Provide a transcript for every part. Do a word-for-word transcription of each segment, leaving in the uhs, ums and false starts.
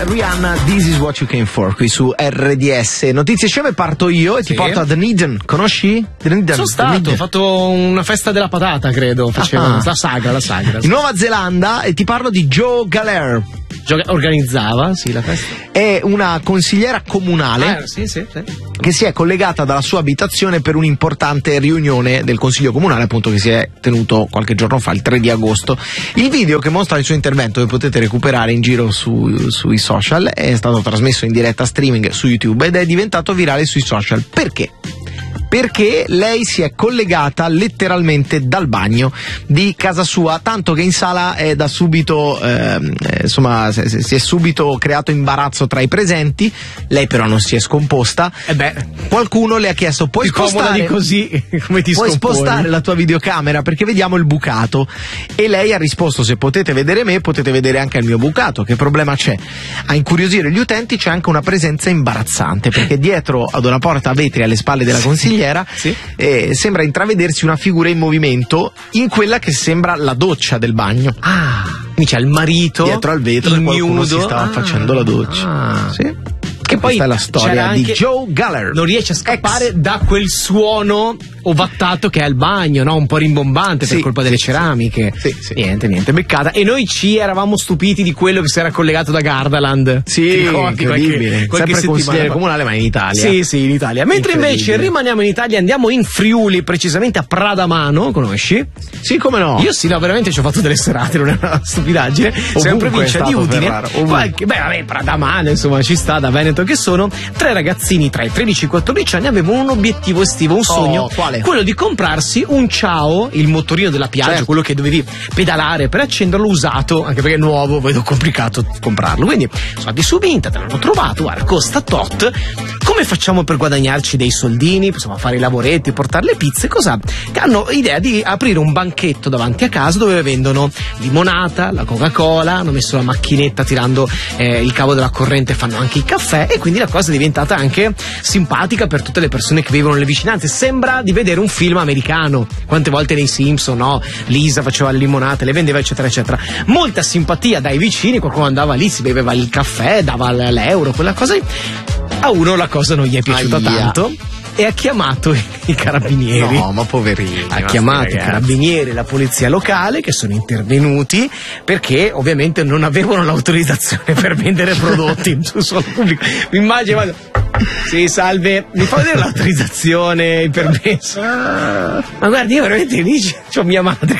Rihanna, This is what you came for, qui su R D S. Notizie sceme, parto io e sì. ti porto a Dunedin. Conosci? Dunedin. Sono stato, Dunedin. Ho fatto una festa della patata, credo. Facevo ah. la sagra, la sagra. In Nuova Zelanda, e ti parlo di Joe Galler. Organizzava, sì, la festa. È una consigliera comunale ah, sì, sì, sì. che si è collegata dalla sua abitazione per un'importante riunione del Consiglio Comunale, appunto, che si è tenuto qualche giorno fa, il tre di agosto. Il video che mostra il suo intervento, che potete recuperare in giro su, sui social, è stato trasmesso in diretta streaming su YouTube ed è diventato virale sui social. Perché? Perché lei si è collegata letteralmente dal bagno di casa sua, tanto che in sala è da subito eh, insomma si è subito creato imbarazzo tra i presenti. Lei però non si è scomposta. E eh beh, qualcuno le ha chiesto: puoi spostare così come ti puoi scomponi? spostare la tua videocamera perché vediamo il bucato? E lei ha risposto: se potete vedere me, potete vedere anche il mio bucato, che problema c'è? A incuriosire gli utenti c'è anche una presenza imbarazzante, perché dietro ad una porta a vetri alle spalle della consigliera Sì. Eh, sembra intravedersi una figura in movimento in quella che sembra la doccia del bagno. Ah, quindi c'è il marito dietro al vetro e qualcuno nudo. si stava ah, facendo la doccia. Ah. Sì. Che poi questa è la storia di Joe Galler. Non riesce a scappare ex. da quel suono ovattato che è al bagno, no? Un po' rimbombante sì, per colpa delle sì, ceramiche. Sì, sì. Niente, niente, beccata. E noi ci eravamo stupiti di quello che si era collegato da Gardaland. Sì, incredibile. Qualche, sempre consigliere comunale, ma in Italia. Sì, sì, in Italia. Mentre invece rimaniamo in Italia, andiamo in Friuli, precisamente a Pradamano, conosci? Sì, come no? Io sì, no, veramente ci ho fatto delle serate, non è una stupidaggine. Siamo in provincia di Udine. Qualche, beh, vabbè, Pradamano, insomma, ci sta, da Veneto che sono. Tre ragazzini tra i tredici e i quattordici anni avevano un obiettivo estivo, un sogno. Oh, quale? Quello di comprarsi un Ciao, il motorino della piaggia, certo. quello che dovevi pedalare per accenderlo usato, anche perché è nuovo, vedo complicato comprarlo. Quindi sono andati su Vinted, l'hanno trovato, guarda, costa tot. Come facciamo per guadagnarci dei soldini? Possiamo fare i lavoretti, portare le pizze, cosa? Che hanno idea di aprire un banchetto davanti a casa dove vendono limonata, la Coca-Cola, hanno messo la macchinetta tirando eh, il cavo della corrente, fanno anche il caffè, e quindi la cosa è diventata anche simpatica per tutte le persone che vivono nelle vicinanze. Sembra di vedere un film americano. Quante volte nei Simpson, no? Lisa faceva le limonate, le vendeva, eccetera, eccetera. Molta simpatia dai vicini, qualcuno andava lì, si beveva il caffè, dava l'euro, quella cosa lì. A uno la cosa non gli è piaciuta Aia. tanto e ha chiamato i carabinieri. No, ma poverini. Ha chiamato i carabinieri e la polizia locale, che sono intervenuti perché ovviamente non avevano l'autorizzazione per vendere prodotti sul suolo pubblico. Mi immagino, vado. Sì, salve, mi fa vedere l'autorizzazione, il permesso? Ma guardi, io veramente lì c'ho mia madre.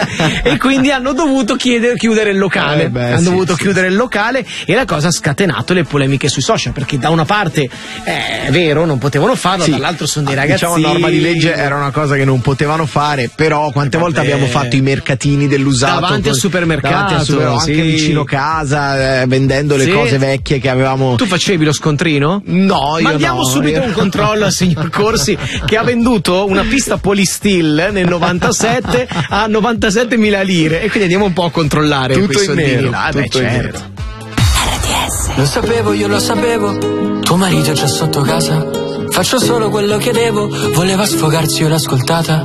E quindi hanno dovuto chiedere, chiudere il locale. Eh beh, hanno sì, dovuto sì, chiudere sì. il locale, e la cosa ha scatenato le polemiche sui social, perché da una parte eh, è vero, non potevano farlo, sì. dall'altro sono dei ragazzini. Diciamo, norma di legge era una cosa che non potevano fare, però quante volte abbiamo fatto i mercatini dell'usato davanti al supermercato, davanti al supermercato sì. anche vicino casa, eh, vendendo le sì. cose vecchie che avevamo. Tu facevi lo scontrino? No, io Mandiamo no, subito io... un controllo al signor Corsi, che ha venduto una pista Polystil nel novantasette a novantasettemila lire, e quindi andiamo un po' a controllare tutto quei in nero, là. tutto Beh, in certo. nero. Lo sapevo, io lo sapevo, tuo marito è già sotto casa. Faccio solo quello che devo, voleva sfogarsi, io l'ho ascoltata.